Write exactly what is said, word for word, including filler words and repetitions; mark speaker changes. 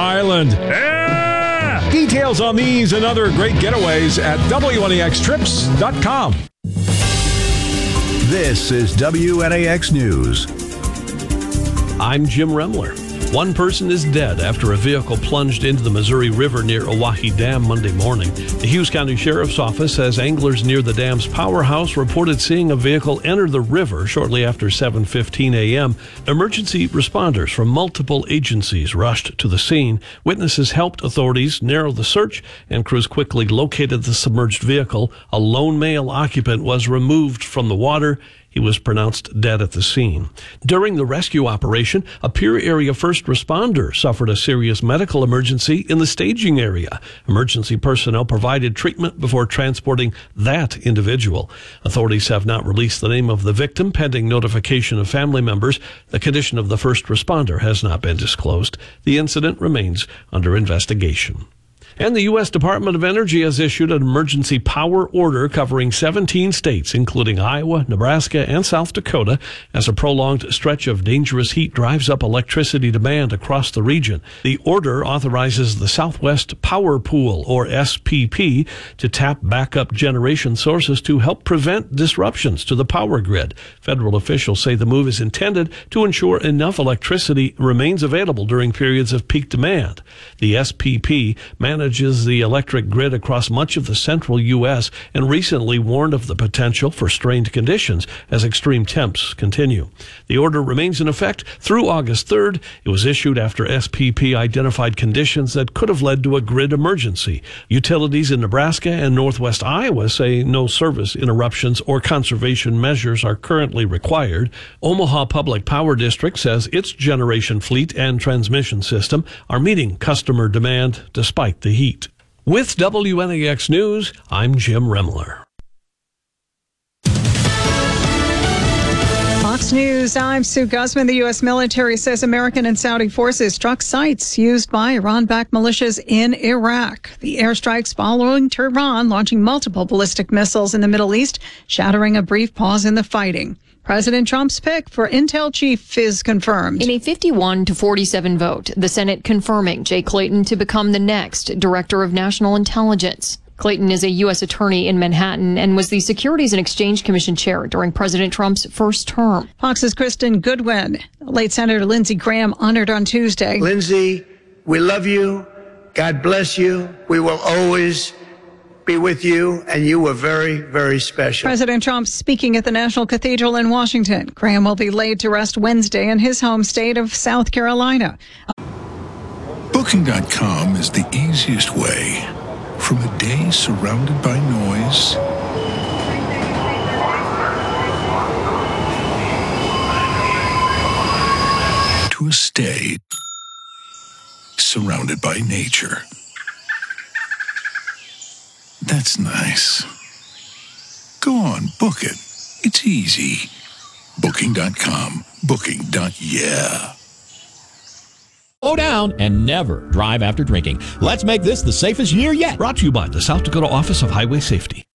Speaker 1: Island. Yeah! Details on these and other great getaways at W N A X trips dot com.
Speaker 2: This is W N A X News.
Speaker 3: I'm Jim Remler. One person is dead after a vehicle plunged into the Missouri River near Oahe Dam Monday morning. The Hughes County Sheriff's Office says anglers near the dam's powerhouse reported seeing a vehicle enter the river shortly after seven fifteen a.m. Emergency responders from multiple agencies rushed to the scene. Witnesses helped authorities narrow the search, and crews quickly located the submerged vehicle. A lone male occupant was removed from the water. He was pronounced dead at the scene. During the rescue operation, a Pierre area first responder suffered a serious medical emergency in the staging area. Emergency personnel provided treatment before transporting that individual. Authorities have not released the name of the victim pending notification of family members. The condition of the first responder has not been disclosed. The incident remains under investigation. And the U S Department of Energy has issued an emergency power order covering seventeen states, including Iowa, Nebraska, and South Dakota, as a prolonged stretch of dangerous heat drives up electricity demand across the region. The order authorizes the Southwest Power Pool, or S P P, to tap backup generation sources to help prevent disruptions to the power grid. Federal officials say the move is intended to ensure enough electricity remains available during periods of peak demand. The S P P manages the electric grid across much of the central U S and recently warned of the potential for strained conditions as extreme temps continue. The order remains in effect through August third. It was issued after S P P identified conditions that could have led to a grid emergency. Utilities in Nebraska and northwest Iowa say no service interruptions or conservation measures are currently required. Omaha Public Power District says its generation fleet and transmission system are meeting customer demand despite the heat. With W N A X News, I'm Jim Remler.
Speaker 4: Fox News, I'm Sue Guzman. The U S military says American and Saudi forces struck sites used by Iran-backed militias in Iraq. The airstrikes following Tehran launching multiple ballistic missiles in the Middle East, shattering a brief pause in the fighting. President Trump's pick for Intel chief is confirmed.
Speaker 5: In a fifty-one to forty-seven vote, the Senate confirming Jay Clayton to become the next Director of National Intelligence. Clayton is a U S attorney in Manhattan and was the Securities and Exchange Commission chair during President Trump's first term.
Speaker 4: Fox's Kristen Goodwin. Late Senator Lindsey Graham honored on Tuesday.
Speaker 6: Lindsey, we love you. God bless you. We will always be with you, and you were very, very special.
Speaker 4: President Trump speaking at the National Cathedral in Washington. Graham will be laid to rest Wednesday in his home state of South Carolina.
Speaker 7: Booking dot com is the easiest way from a day surrounded by noise to a stay surrounded by nature. That's nice. Go on, book it. It's easy. Booking dot com. Booking. Yeah.
Speaker 8: Slow down and never drive after drinking. Let's make this the safest year yet.
Speaker 3: Brought to you by the South Dakota Office of Highway Safety.